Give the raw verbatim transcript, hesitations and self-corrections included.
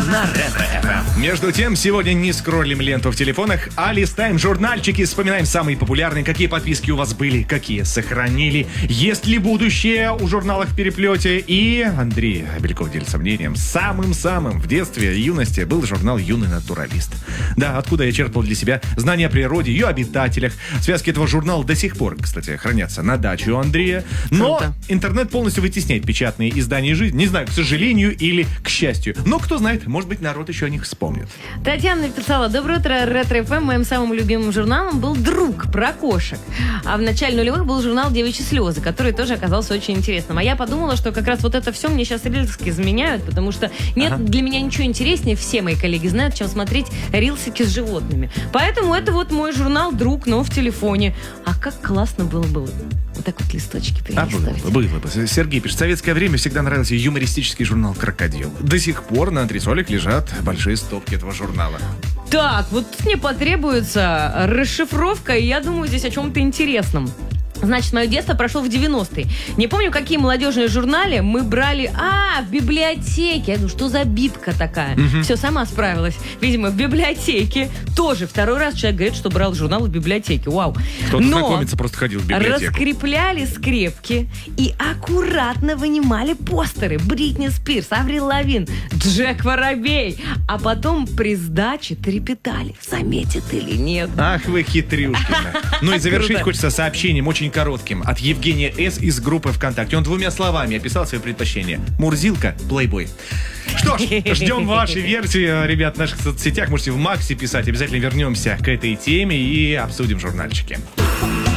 на Ретро-эф эм. Между тем, сегодня не скроллим ленту в телефонах, а листаем журнальчики, вспоминаем самые популярные, какие подписки у вас были, какие сохранили, есть ли будущее у журналов в переплете. И Андрей Бельков делится мнением. Самым-самым в детстве и юности был журнал «Юный натуралист». Да, откуда я черпал для себя знания о природе, ее обитателях. Связки этого журнала до сих пор, кстати, хранятся на даче у Андрея. Но Круто. интернет полностью вытесняет печатные издания жизни. Не знаю, к сожалению или к счастью. Но кто знает, может быть, народ еще о них вспомнит. Татьяна написала: доброе утро, Ретро-эф эм. Моим самым любимым журналом был «Друг» про кошек. А в начале нулевых был журнал «Девичьи слезы», который тоже оказался очень интересным. А я подумала, что как раз вот это все мне сейчас рилсики заменяют, потому что нет Ага. для меня ничего интереснее, все мои коллеги знают, чем смотреть рилсики с животными. Поэтому это вот мой журнал «Друг», но в телефоне. А как классно было бы вот так вот листочки А было перелистывать. бы, было бы. Сергей пишет: в советское время всегда нравился юмористический журнал «Крокодил». До сих пор на антресолях лежат большие стопки этого журнала. Так, вот тут мне потребуется расшифровка, и я думаю здесь о чем-то интересном. Значит, мое детство прошло в девяностые. Не помню, какие молодежные журналы мы брали. А, в библиотеке. Я думаю, что за битка такая? Все, сама справилась. Видимо, в библиотеке. Тоже второй раз человек говорит, что брал журнал в библиотеке. Вау. Кто-то Но знакомиться просто ходил в библиотеку. раскрепляли скрепки и аккуратно вынимали постеры. Бритни Спирс, Аврил Лавин, Джек Воробей. А потом при сдаче трепетали, заметит или нет. Ах вы хитрюшкина. Ну и завершить Круто. хочется сообщением очень коротким от Евгения С. из группы ВКонтакте. Он двумя словами описал свои предпочтения: Мурзилка, плейбой. Что ж, ждем ваши версии, ребят, в наших соцсетях. Можете в Максе писать. Обязательно вернемся к этой теме и обсудим журнальчики.